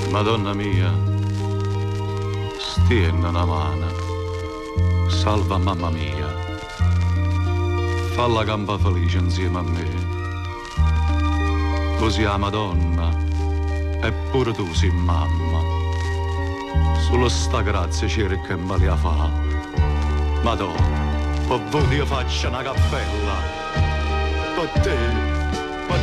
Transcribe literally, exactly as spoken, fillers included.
Madonna mia, stienna una mano, salva mamma mia, fa la gamba felice insieme a me. Così a Madonna, e pure tu sei mamma, solo sta grazia cerca e me la fa. Madonna, per voi io faccio una cappella, per te